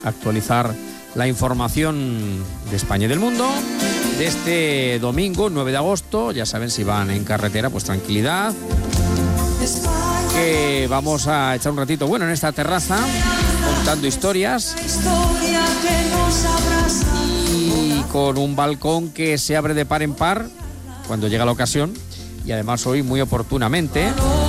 actualizar la información de España y del mundo de este domingo 9 de agosto. Ya saben, si van en carretera, pues tranquilidad, que vamos a echar un ratito bueno en esta terraza contando historias y con un balcón que se abre de par en par cuando llega la ocasión, y además hoy muy oportunamente